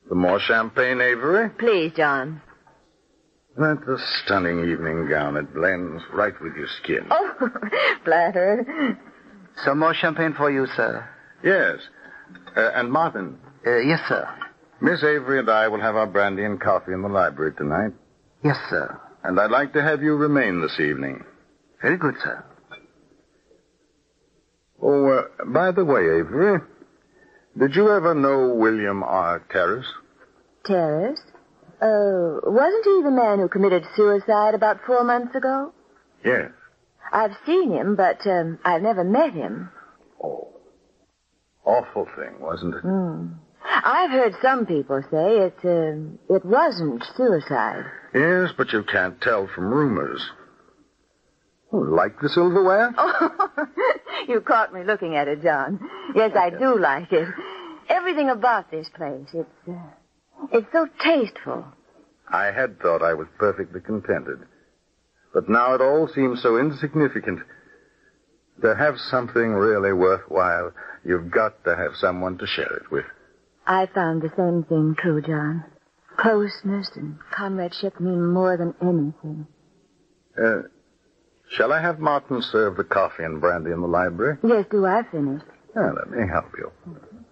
Some more champagne, Avery? Please, John. That's a stunning evening gown. It blends right with your skin. Oh, flattered. Some more champagne for you, sir. Yes. And Martin. Yes, sir. Miss Avery and I will have our brandy and coffee in the library tonight. Yes, sir. And I'd like to have you remain this evening. Very good, sir. Oh, by the way, Avery, did you ever know William R. Terrace? Terrace? Oh, wasn't he the man who committed suicide about 4 months ago? Yes. I've seen him, but I've never met him. Oh. Awful thing, wasn't it? I've heard some people say it wasn't suicide. Yes, but you can't tell from rumors. Oh, like the silverware? Oh, you caught me looking at it, John. Yes, I do like it. Everything about this place, it's so tasteful. I had thought I was perfectly contented. But now it all seems so insignificant. To have something really worthwhile, you've got to have someone to share it with. I found the same thing true, John. Closeness and comradeship mean more than anything. Shall I have Martin serve the coffee and brandy in the library? Yes, do I finish? Let me help you.